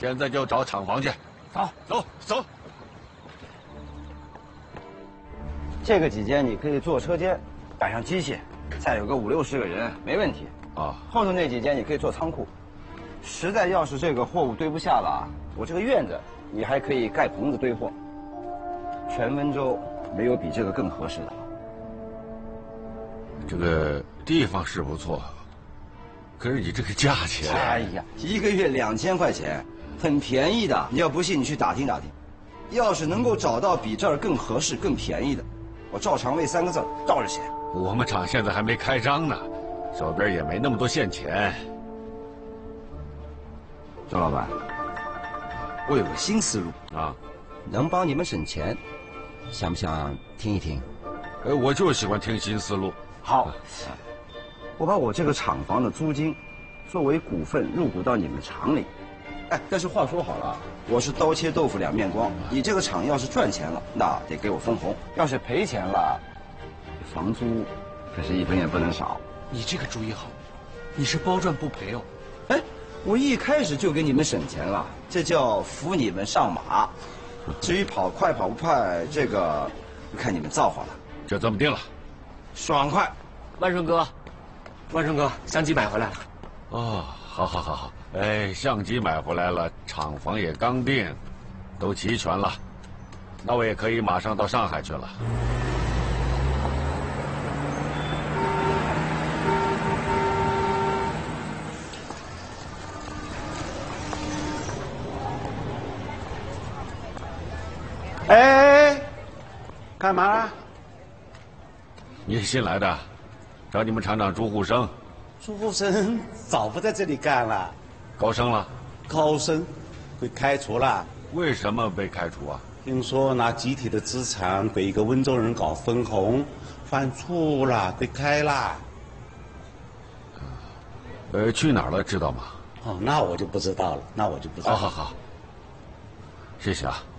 现在就找厂房去。走。 这个几间你可以做车间，摆上机器，再有个50-60个人没问题。 啊， 后头那几间你可以做仓库。实在要是这个货物堆不下了，我这个院子你还可以盖棚子堆货。全温州没有比这个更合适的了。 这个地方是不错，可是你这个价钱…… 哎呀，一个月2000块钱，很便宜的。你要不信，你去打听打听。要是能够找到比这儿更合适、更便宜的，我赵长卫3个字照着写。 我们厂现在还没开张呢，手边也没那么多现钱。 周老板，我有个新思路啊， 能帮你们省钱，想不想听一听？ 我就喜欢听新思路。 好，我把我这个厂房的租金作为股份入股到你们厂里。哎，但是话说好了，我是刀切豆腐两面光。你这个厂要是赚钱了，那得给我分红；要是赔钱了，房租可是1分也不能少。 你这个主意好，你是包赚不赔哦。 哎，我一开始就给你们省钱了，这叫扶你们上马。至于跑快跑不快，这个看你们造化了。 就这么定了， 爽快。 万顺哥，相机买回来了。 哦，好，哎，相机买回来了，厂房也刚定，都齐全了，那我也可以马上到上海去了。 哎，干嘛？ 你新来的，找你们厂长朱户生。 朱户生早不在这里干了， 高升了？ 高升被开除了。 为什么被开除啊？ 听说拿集体的资产给一个温州人搞分红，犯错误了，被开了。 去哪儿了？知道吗？ 哦，那我就不知道了， 好，谢谢啊。